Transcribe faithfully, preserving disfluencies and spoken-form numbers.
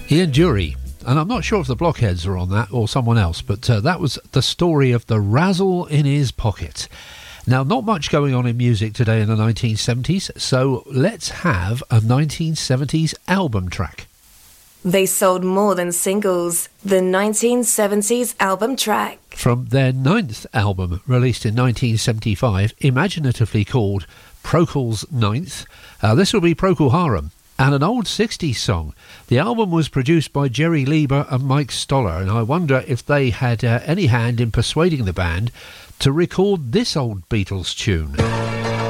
Ian Dury, and I'm not sure if the Blockheads are on that or someone else, but uh, that was the story of the Razzle in his pocket. Now, not much going on in music today in the nineteen seventies, so let's have a nineteen seventies album track. They sold more than singles. The nineteen seventies album track. From their ninth album, released in nineteen seventy-five, imaginatively called Procol's Ninth, uh, this will be Procol Harum, and an old sixties song. The album was produced by Jerry Leiber and Mike Stoller, and I wonder if they had uh, any hand in persuading the band to record this old Beatles tune.